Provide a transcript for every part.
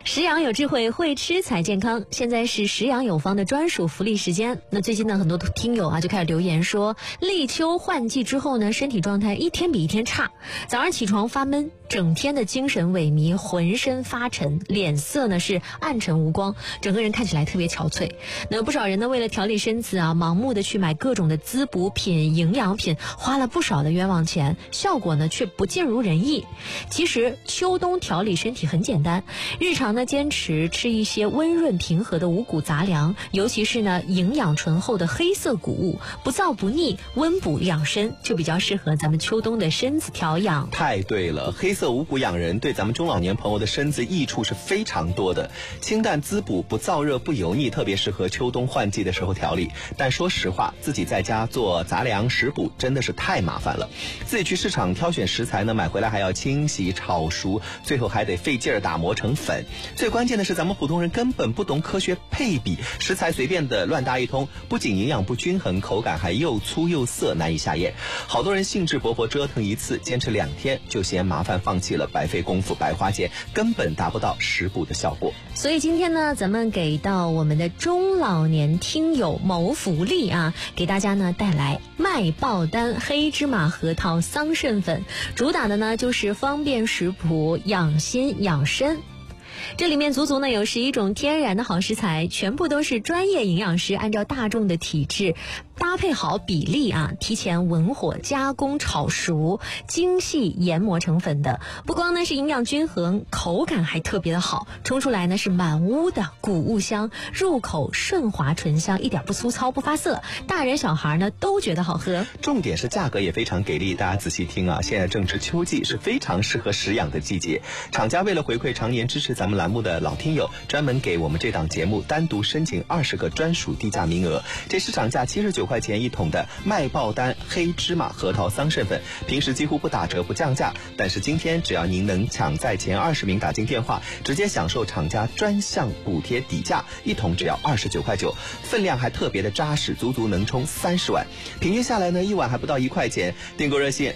食养有智慧，会吃才健康。现在是食养有方的专属福利时间。那最近呢，很多听友就开始留言说，立秋换季之后呢，身体状态一天比一天差，早上起床发闷，整天的精神萎靡，浑身发沉，脸色呢是暗沉无光，整个人看起来特别憔悴。那不少人呢，为了调理身子盲目的去买各种的滋补品、营养品，花了不少的冤枉钱，效果呢却不尽如人意。其实秋冬调理身体很简单，日常呢坚持吃一些温润平和的五谷杂粮，尤其是呢营养醇厚的黑色谷物，不燥不腻，温补养生，就比较适合咱们秋冬的身子调养。 太对了，黑色五谷养人对咱们中老年朋友的身子益处是非常多的，清淡滋补，不燥热不油腻，特别适合秋冬换季的时候调理。但说实话，自己在家做杂粮食补真的是太麻烦了，自己去市场挑选食材呢，买回来还要清洗炒熟，最后还得费劲儿打磨成粉。最关键的是咱们普通人根本不懂科学配比，食材随便的乱搭一通，不仅营养不均衡，口感还又粗又涩，难以下咽。好多人兴致勃勃折腾一次，坚持2天就嫌麻烦放弃了，白费功夫白花钱，根本达不到食补的效果。 所以今天呢，咱们给到我们的中老年听友谋福利给大家呢带来麦爆丹黑芝麻核桃桑葚粉，主打的呢就是方便食谱，养心养身。这里面足足呢有11种天然的好食材，全部都是专业营养师按照大众的体质搭配好比例提前文火加工炒熟，精细研磨成粉的。不光呢是营养均衡，口感还特别的好，冲出来呢是满屋的谷物香，入口顺滑醇香，一点不粗糙不发涩，大人小孩呢都觉得好喝。 重点是价格也非常给力，大家仔细听现在正值秋季，是非常适合食养的季节。厂家为了回馈常年支持咱们栏目的老听友，专门给我们这档节目单独申请20个专属低价名额。这市场价79块钱一桶的麦爆丹黑芝麻核桃桑葚粉，平时几乎不打折不降价，但是今天只要您能抢在前20名打进电话，直接享受厂家专项补贴底价，一桶只要29块9，分量还特别的扎实，足足能冲30碗，平均下来呢，一碗还不到1块钱。订购热线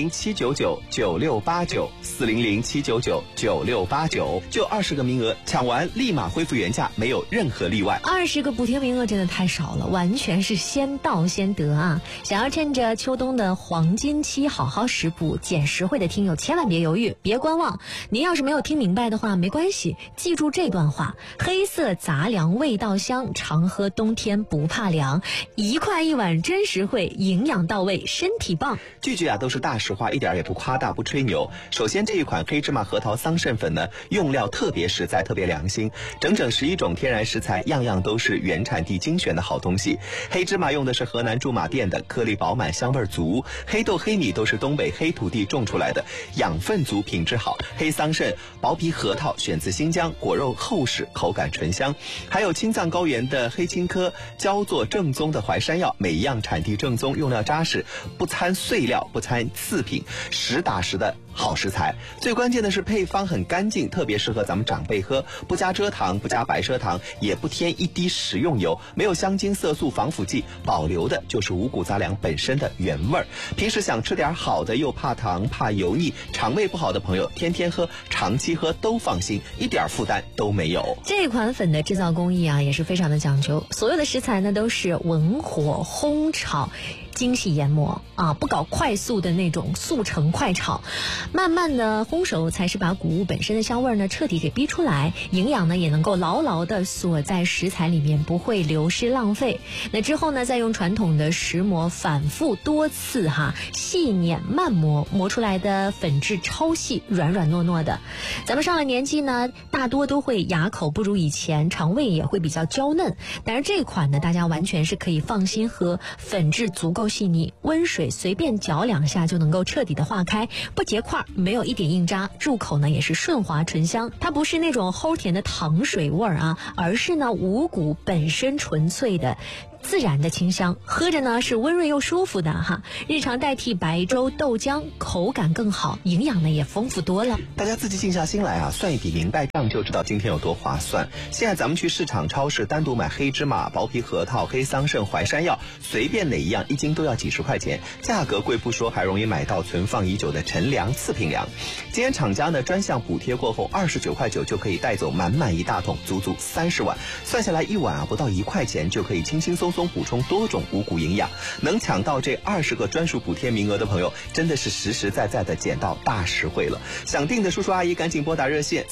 400-799-9689，400-799-9689，就20个名额，抢完立马恢复原价，没有任何例外。 20个补贴名额真的太少了，完全是先到先得想要趁着秋冬的黄金期好好食补捡实惠的听友，千万别犹豫，别观望。您要是没有听明白的话没关系，记住这段话：黑色杂粮味道香，常喝冬天不怕凉，1块1碗真实惠，营养到位，身体棒。 句句都是大实话，一点也不夸大不吹牛。首先这一款黑芝麻核桃桑葚粉呢，用料特别实在，特别良心，整整11种天然食材，样样都是原产地精选的好东西。黑芝麻用的是河南驻马店的，颗粒饱满，香味足；黑豆黑米都是东北黑土地种出来的，养分足，品质好。黑桑葚薄皮核桃选自新疆，果肉厚实，口感醇香。还有青藏高原的黑青稞，焦作正宗的淮山药，每一样产地正宗，用料扎实，不掺碎料，不掺次品，实打实的好食材。最关键的是配方很干净，特别适合咱们长辈喝，不加蔗糖，不加白砂糖，也不添一滴食用油，没有香精色素防腐剂，保留的就是五谷杂粮本身的原味儿。平时想吃点好的，又怕糖怕油腻，肠胃不好的朋友天天喝长期喝都放心，一点负担都没有。 这款粉的制造工艺也是非常的讲究，所有的食材呢都是文火烘炒，精细研磨不搞快速的那种速成快炒，慢慢的烘熟才是把谷物本身的香味呢彻底给逼出来，营养呢也能够牢牢的锁在食材里面，不会流失浪费。那之后呢，再用传统的石磨反复多次细碾慢磨，磨出来的粉质超细，软软糯糯的。咱们上了年纪呢，大多都会牙口不如以前，肠胃也会比较娇嫩，但是这款呢，大家完全是可以放心喝，粉质足够细腻，温水随便搅2下就能够彻底的化开，不结块，没有一点硬渣，入口呢也是顺滑醇香。它不是那种齁甜的糖水味而是呢五谷本身纯粹的自然的清香，喝着呢是温润又舒服的哈。日常代替白粥、豆浆，口感更好，营养呢也丰富多了。 大家自己静下心来啊，算一笔明白账，就知道今天有多划算。现在咱们去市场、超市单独买黑芝麻、薄皮核桃、黑桑葚、淮山药，随便哪一样1斤都要几十块钱，价格贵不说，还容易买到存放已久的陈粮、次品粮。今天厂家呢专项补贴过后，29.9块就可以带走满满一大桶，足足30碗，算下来一碗啊不到1块钱，就可以轻轻松松补充多种五谷营养。能抢到这20个专属补贴名额的朋友，真的是实实在在的捡到大实惠了。想订的叔叔阿姨赶紧拨打热线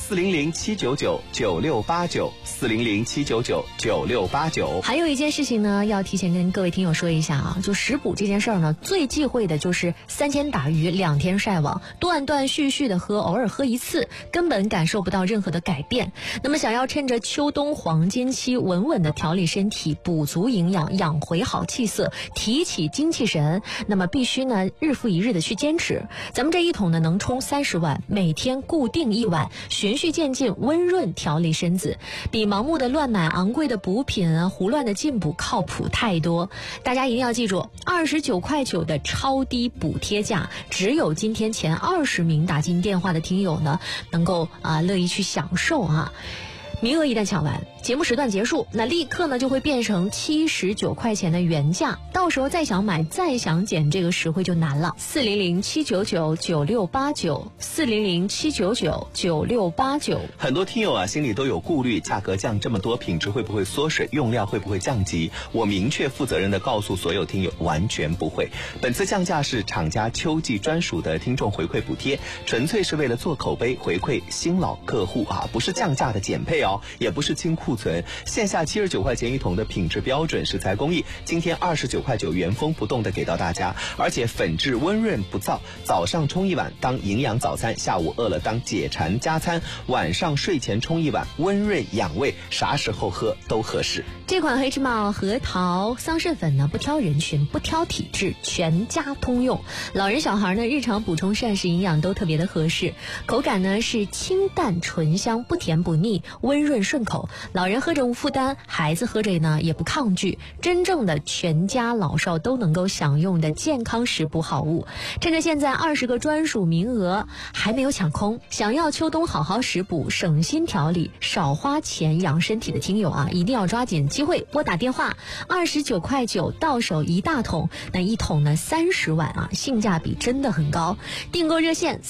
400-799-9689，400-799-9689。 还有一件事情呢，要提前跟各位听友说一下啊，就食补这件事儿呢，最忌讳的就是3天打鱼2天晒网，断断续续的喝，偶尔喝一次，根本感受不到任何的改变。那么想要趁着秋冬黄金期稳稳的调理身体，补足营养，养回好气色，提起精气神，那么必须呢日复一日的去坚持。咱们这一桶呢能冲30碗，每天固定1碗，循序渐进，温润调理身子，比盲目的乱买昂贵的补品啊，胡乱的进补靠谱太多。大家一定要记住，29.9块的超低补贴价，只有今天前20名打进电话的听友呢，能够乐意去享受啊。名额一旦抢完，节目时段结束，那立刻呢就会变成79块钱的原价，到时候再想买再想捡这个实惠就难了。400-799-9689，400-799-9689。 很多听友啊心里都有顾虑，价格降这么多，品质会不会缩水，用料会不会降级？我明确负责任的告诉所有听友，完全不会。本次降价是厂家秋季专属的听众回馈补贴，纯粹是为了做口碑回馈新老客户啊，不是降价的减配哦，也不是清库存。线下79块钱一桶的品质标准食材工艺，今天29.9块原封不动的给到大家，而且粉质温润不燥，早上冲1碗当营养早餐，下午饿了当解馋加餐，晚上睡前冲1碗，温润养胃，啥时候喝都合适。 这款黑芝麻核桃桑葚粉呢，不挑人群，不挑体质，全家通用。老人小孩呢，日常补充膳食营养都特别的合适。口感呢是清淡醇香，不甜不腻，温润顺口。老人喝着无负担，孩子喝着呢也不抗拒。真正的全家老少都能够享用的健康食补好物。趁着现在20个专属名额还没有抢空，想要秋冬好好食补，省心调理，少花钱养身体的听友啊，一定要抓紧机会拨打电话，29.9块到手一大桶，那一桶呢30碗啊，性价比真的很高。订购热线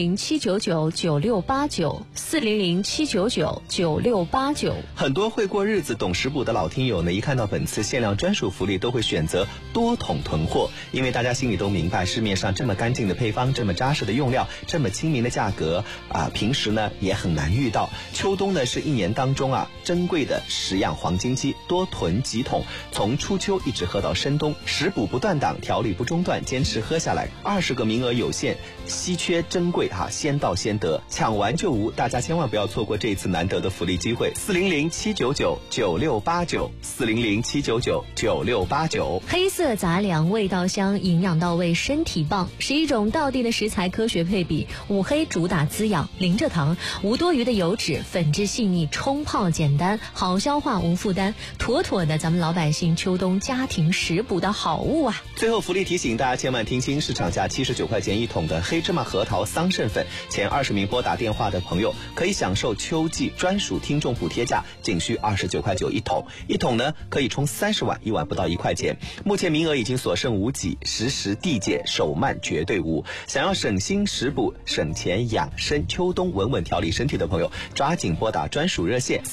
400-799-9689，400-799-9689。 很多会过日子懂食补的老听友呢，一看到本次限量专属福利都会选择多桶囤货，因为大家心里都明白，市面上这么干净的配方，这么扎实的用料，这么亲民的价格平时呢也很难遇到。秋冬呢是1年当中珍贵的食养黄金期，多囤几桶，从初秋一直喝到深冬，食补不断档，调理不中断，坚持喝下来，20个名额有限，稀缺珍贵先到先得，抢完就无，大家千万不要错过这次难得的福利机会。400-799-9689，400-799-9689。 黑色杂粮味道香，营养到位，身体棒，是一种道地的食材科学配比。五黑主打滋养，零蔗糖，无多余的油脂，粉质细腻，冲泡简单，好消化无负担，妥妥的咱们老百姓秋冬家庭食补的好物啊！ 最后福利提醒大家千万听清，市场价79块钱一桶的黑芝麻核桃桑葚粉，前20名拨打电话的朋友可以享受秋季专属听众补贴价，仅需29.9块一桶，一桶呢可以冲30碗，一碗不到1块钱。目前名额已经所剩无几，实时递减，手慢绝对无。想要省心食补、省钱养生、秋冬稳稳调理身体的朋友，抓紧拨打专属热线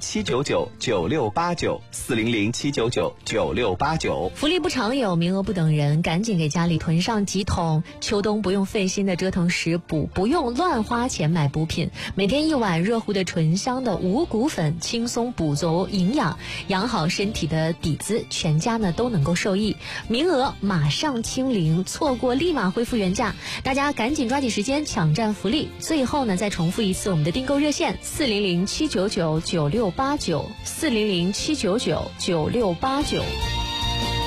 400-799-9689，400-799-9689。 福利不常有，名额不等人，赶紧给家里囤上几桶，秋冬不用费心的折腾食补，不用乱花钱买补品，每天1碗热乎的醇香的五谷粉，轻松补足营养，养好身体的底子，全家呢都能够受益。名额马上清零，错过立马恢复原价，大家赶紧抓紧时间抢占福利。最后呢再重复一次我们的订购热线400-799-9689，400-799-9689。